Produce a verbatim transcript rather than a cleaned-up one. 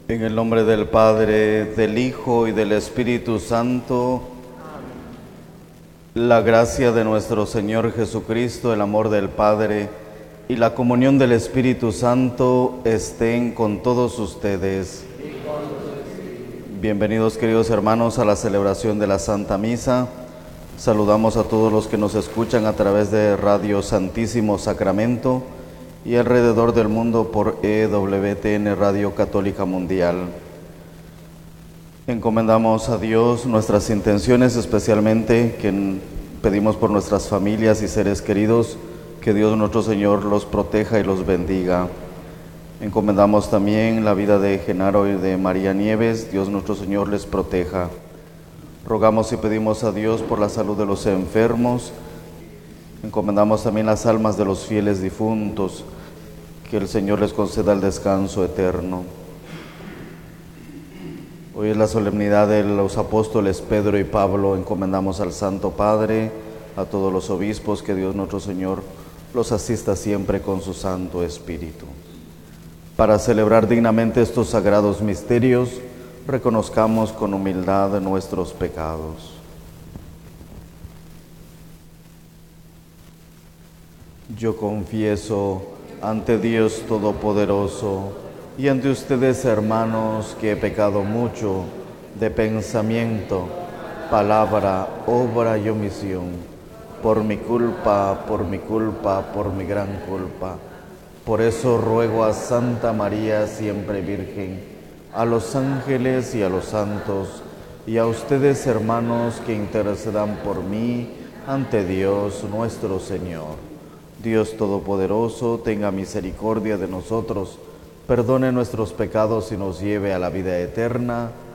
En el nombre del Padre, del Hijo y del Espíritu Santo. Amén. La gracia de nuestro Señor Jesucristo, el amor del Padre y la comunión del Espíritu Santo estén con todos ustedes. Bienvenidos, queridos hermanos, a la celebración de la Santa Misa. Saludamos a todos los que nos escuchan a través de Radio Santísimo Sacramento y alrededor del mundo por E W T N Radio Católica Mundial. Encomendamos a Dios nuestras intenciones, especialmente que pedimos por nuestras familias y seres queridos, que Dios nuestro Señor los proteja y los bendiga. Encomendamos también la vida de Genaro y de María Nieves, Dios nuestro Señor les proteja. Rogamos y pedimos a Dios por la salud de los enfermos. Encomendamos también las almas de los fieles difuntos, que el Señor les conceda el descanso eterno. Hoy es la solemnidad de los apóstoles Pedro y Pablo. Encomendamos al Santo Padre, a todos los obispos, que Dios nuestro Señor los asista siempre con su Santo Espíritu. Para celebrar dignamente estos sagrados misterios, reconozcamos con humildad nuestros pecados. Yo confieso ante Dios Todopoderoso y ante ustedes, hermanos, que he pecado mucho de pensamiento, palabra, obra y omisión, por mi culpa, por mi culpa, por mi gran culpa. Por eso ruego a Santa María, siempre Virgen, a los ángeles y a los santos, y a ustedes, hermanos, que intercedan por mí ante Dios nuestro Señor. Dios Todopoderoso, tenga misericordia de nosotros, perdone nuestros pecados y nos lleve a la vida eterna.